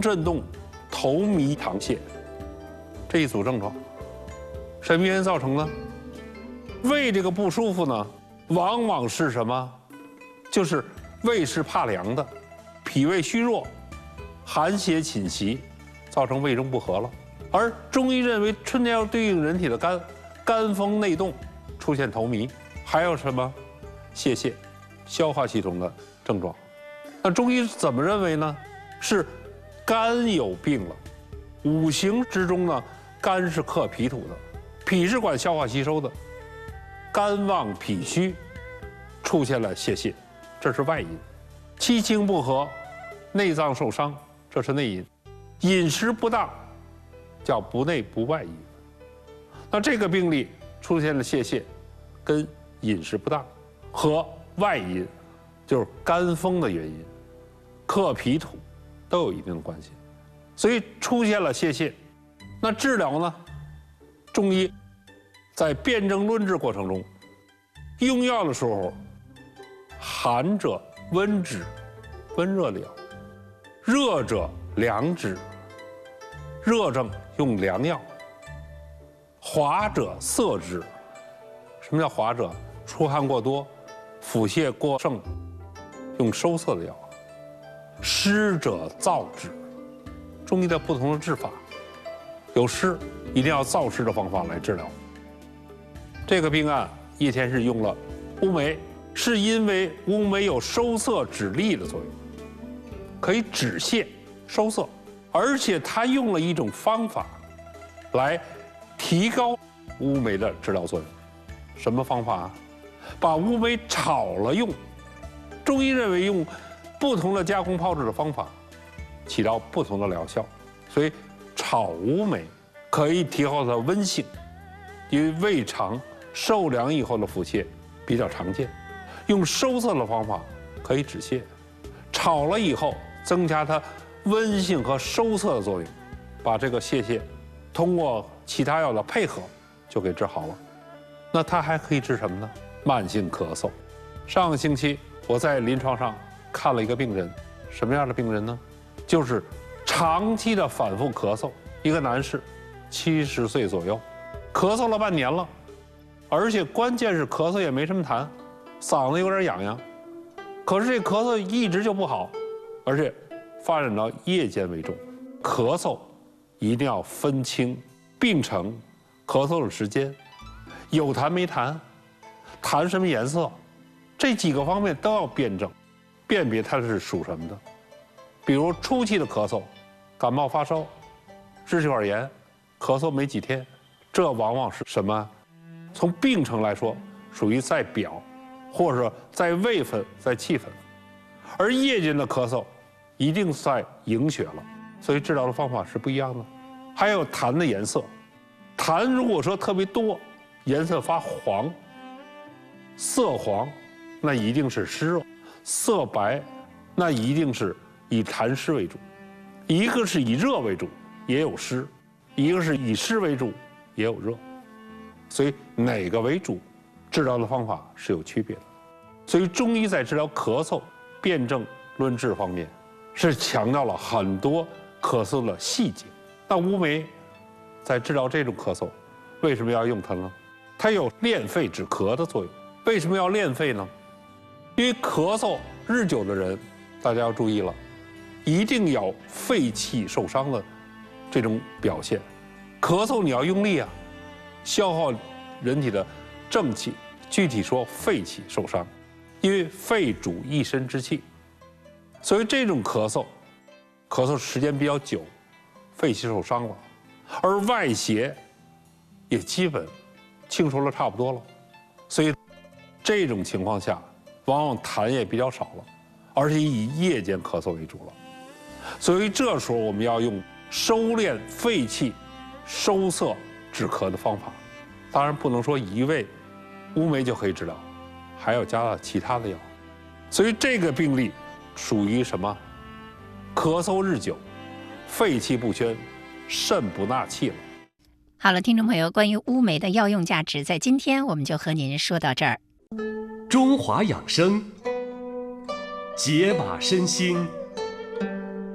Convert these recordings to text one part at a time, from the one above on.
经震动、头迷、溏泻这一组症状，什么原因造成呢？胃这个不舒服呢，往往是什么？就是胃是怕凉的，脾胃虚弱，寒邪侵袭，造成胃中不和了。而中医认为春天要对应人体的肝，肝风内动，出现头迷，还有什么泄泻、消化系统的症状。那中医怎么认为呢？是肝有病了。五行之中呢，肝是克脾土的，脾是管消化吸收的，肝旺脾虚，出现了泄泻，这是外因。七情不和，内脏受伤，这是内因。饮食不当，叫不内不外因。那这个病例出现了泄泻，跟饮食不当和外因，就是肝风的原因，克脾土，都有一定的关系。所以出现了泄泻，那治疗呢？中医在辨证论治过程中，用药的时候，寒者温之，温热的药；热者凉之，热症用凉药；滑者涩之。什么叫滑者？出汗过多，腹泻过盛，用收涩的药；湿者燥之。中医的不同的治法，有湿一定要燥湿的方法来治疗。这个病案叶天士用了乌梅，是因为乌梅有收涩止痢的作用，可以止泻收涩，而且他用了一种方法来提高乌梅的治疗作用。什么方法啊？把乌梅炒了用。中医认为用不同的加工炮制的方法，起到不同的疗效，所以炒乌梅可以提高它的温性，因为胃肠受凉以后的腹泻比较常见，用收涩的方法可以止泻，炒了以后增加它温性和收涩的作用，把这个泄泻通过其他药的配合就给治好了。那它还可以治什么呢？慢性咳嗽。上个星期我在临床上看了一个病人，什么样的病人呢？就是长期的反复咳嗽，一个男士，70岁左右，咳嗽了半年了，而且关键是咳嗽也没什么痰，嗓子有点痒痒，可是这咳嗽一直就不好，而且发展到夜间为重。咳嗽一定要分清病程、咳嗽的时间，有痰没痰，痰什么颜色，这几个方面都要辩证，辨别它是属什么的。比如初期的咳嗽，感冒发烧、支气管炎，咳嗽没几天，这往往是什么？从病程来说，属于在表，或者说在胃分、在气分。而夜间的咳嗽，一定在营血了，所以治疗的方法是不一样的。还有痰的颜色，痰如果说特别多，颜色发黄、色黄，那一定是湿热；色白，那一定是以痰湿为主。一个是以热为主，也有湿；一个是以湿为主，也有热。所以哪个为主，治疗的方法是有区别的。所以中医在治疗咳嗽、辨证论治方面，是强调了很多咳嗽的细节。那乌梅在治疗这种咳嗽，为什么要用它呢？它有练肺止咳的作用。为什么要练肺呢？因为咳嗽日久的人，大家要注意了，一定有肺气受伤的这种表现。咳嗽你要用力啊，消耗人体的正气，具体说肺气受伤，因为肺主一身之气，所以这种咳嗽时间比较久，肺气受伤了，而外邪也基本清除了差不多了，所以这种情况下，往往痰也比较少了，而且以夜间咳嗽为主了。所以这时候我们要用收敛肺气、收涩止咳的方法。当然不能说一味乌梅就可以治疗，还要加了其他的药。所以这个病例属于什么？咳嗽日久，肺气不宣，肾不纳气了。 好了，听众朋友，关于乌梅的药用价值，在今天我们就和您说到这儿。 中华养生，解码身心，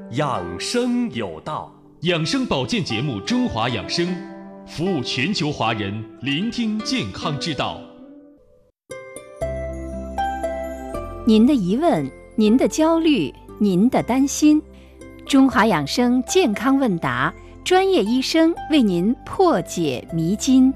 养生有道， 养生保健节目《中华养生》，服务全球华人，聆听健康之道。 您的疑问，您的焦虑，您的担心，中华养生健康问答，专业医生为您破解迷津。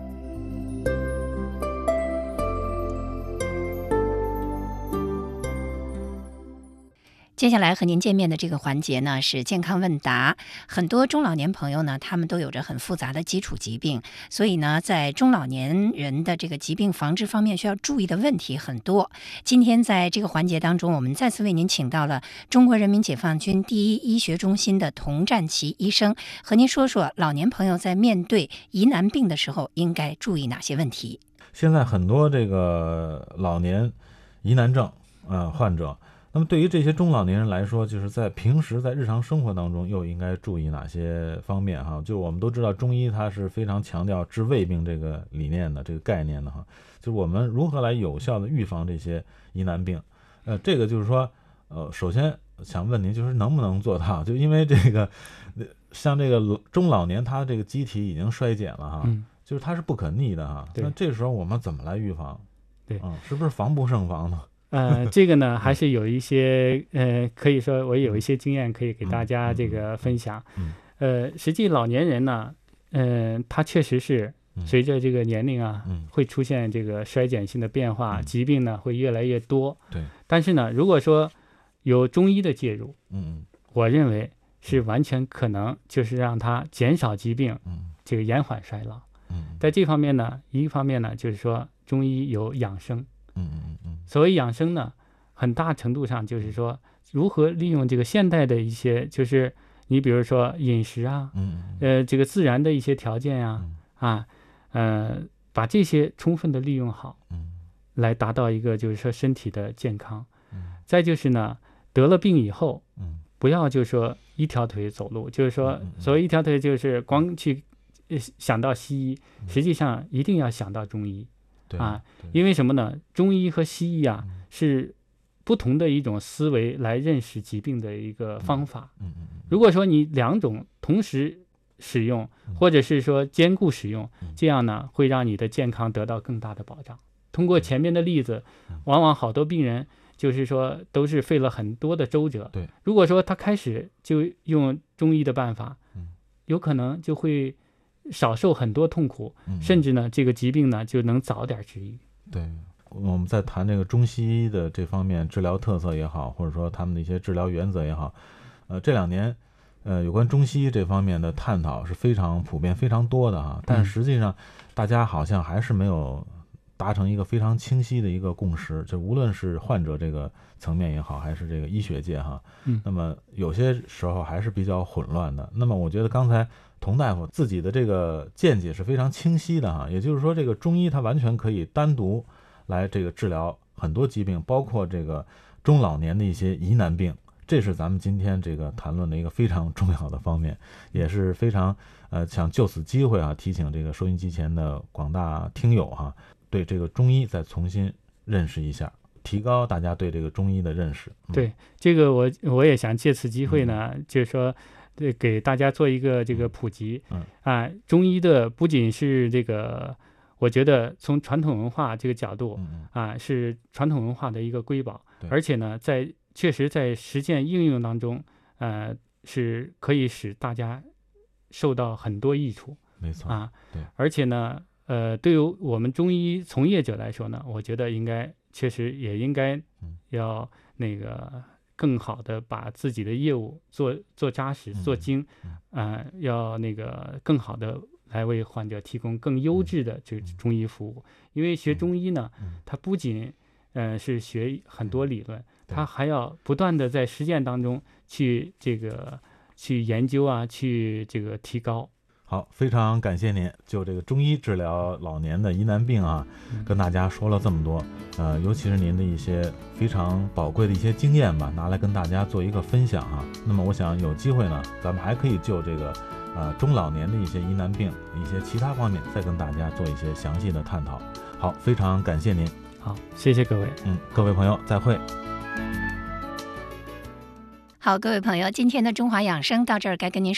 接下来和您见面的这个环节呢是健康问答。很多中老年朋友呢，他们都有着很复杂的基础疾病，所以呢，在中老年人的这个疾病防治方面需要注意的问题很多。今天在这个环节当中，我们再次为您请到了中国人民解放军第一医学中心的佟占祺医生，和您说说老年朋友在面对疑难病的时候应该注意哪些问题。 现在很多这个老年疑难症患者，那么对于这些中老年人来说，就是在平时在日常生活当中又应该注意哪些方面哈？就我们都知道中医它是非常强调治未病这个理念的，这个概念的哈。就是我们如何来有效的预防这些疑难病？这个就是说，首先想问您，就是能不能做到？就因为这个像这个中老年他这个机体已经衰减了哈，就是它是不可逆的哈。那这时候我们怎么来预防？ 对， 是不是防不胜防呢？ 这个呢，还是有一些可以说我有一些经验可以给大家这个分享。实际老年人呢，他确实是随着这个年龄啊，会出现这个衰减性的变化，疾病呢会越来越多。 对。 但是呢，如果说有中医的介入，我认为是完全可能就是让他减少疾病，这个延缓衰老。在这方面呢，一方面呢就是说中医有养生。所谓养生呢，很大程度上就是说如何利用这个现代的一些，就是你比如说饮食啊，这个自然的一些条件啊，把这些充分的利用好，来达到一个就是说身体的健康。再就是呢，得了病以后，不要就是说一条腿走路，就是说所谓一条腿就是光去想到西医，实际上一定要想到中医。因为什么呢？中医和西医啊是不同的一种思维来认识疾病的一个方法。如果说你两种同时使用，或者是说兼顾使用，这样呢会让你的健康得到更大的保障。通过前面的例子，往往好多病人就是说都是费了很多的周折。如果说他开始就用中医的办法，有可能就会少受很多痛苦，甚至呢这个疾病呢就能早点治愈。 对，我们在谈这个中西医的这方面治疗特色也好，或者说他们的一些治疗原则也好，这2年有关中西医这方面的探讨是非常普遍非常多的哈，但实际上大家好像还是没有达成一个非常清晰的一个共识，就无论是患者这个层面也好，还是这个医学界哈，那么有些时候还是比较混乱的。那么我觉得刚才佟大夫自己的这个见解是非常清晰的哈，也就是说这个中医它完全可以单独来这个治疗很多疾病，包括这个中老年的一些疑难病，这是咱们今天这个谈论的一个非常重要的方面，也是非常想就此机会提醒这个收音机前的广大听友对这个中医再重新认识一下，提高大家对这个中医的认识。 对，这个我也想借此机会呢，就是说给大家做一个这个普及。中医的不仅是这个，我觉得从传统文化这个角度是传统文化的一个瑰宝，而且呢确实在实践应用当中是可以使大家受到很多益处。 没错对， 而且呢对于我们中医从业者来说呢，我觉得确实也应该要那个更好的把自己的业务做扎实做精，要那个更好的来为患者提供更优质的这中医服务。因为学中医呢，它不仅是学很多理论，它还要不断的在实践当中去研究去这个提高。 好，非常感谢您就这个中医治疗老年的疑难病跟大家说了这么多，尤其是您的一些非常宝贵的一些经验吧，拿来跟大家做一个分享那么我想有机会呢，咱们还可以就这个中老年的一些疑难病一些其他方面再跟大家做一些详细的探讨。好，非常感谢您。 好，谢谢各位。 各位朋友再会。 好，各位朋友，今天的中华养生到这儿该跟您说。